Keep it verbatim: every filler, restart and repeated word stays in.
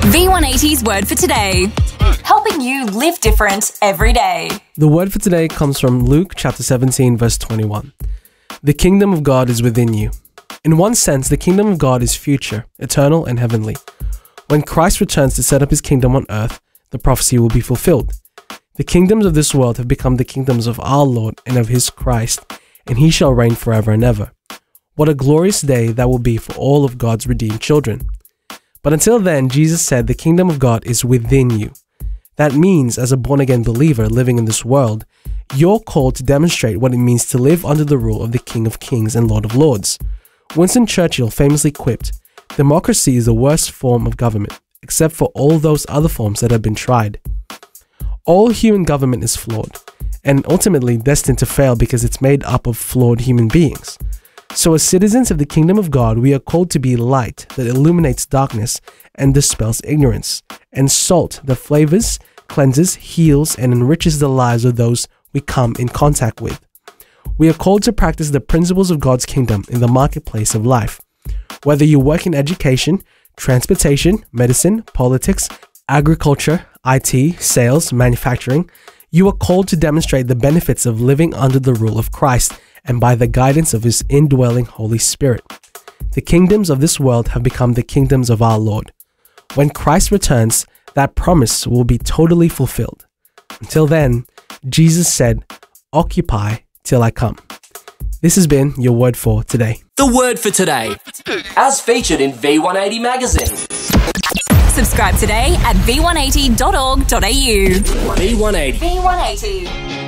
V one eighty's Word for Today, helping you live different every day. The word for today comes from Luke chapter seventeen, verse twenty-one. The kingdom of God is within you. In one sense, the kingdom of God is future, eternal, and heavenly. When Christ returns to set up his kingdom on earth, the prophecy will be fulfilled. The kingdoms of this world have become the kingdoms of our Lord and of his Christ, and he shall reign forever and ever. What a glorious day that will be for all of God's redeemed children. But until then, Jesus said the kingdom of God is within you. That means, as a born-again believer living in this world, you're called to demonstrate what it means to live under the rule of the King of Kings and Lord of Lords. Winston Churchill famously quipped, "Democracy is the worst form of government, except for all those other forms that have been tried." All human government is flawed, and ultimately destined to fail because it's made up of flawed human beings. So as citizens of the kingdom of God, we are called to be light that illuminates darkness and dispels ignorance, and salt that flavors, cleanses, heals, and enriches the lives of those we come in contact with. We are called to practice the principles of God's kingdom in the marketplace of life. Whether you work in education, transportation, medicine, politics, agriculture, I T, sales, manufacturing, you are called to demonstrate the benefits of living under the rule of Christ and by the guidance of his indwelling Holy Spirit. The kingdoms of this world have become the kingdoms of our Lord. When Christ returns, that promise will be totally fulfilled. Until then, Jesus said, "Occupy till I come." This has been your word for today. The word for today, as featured in V one eighty magazine. Subscribe today at v one eighty dot org dot a u. V one eighty. V one eighty.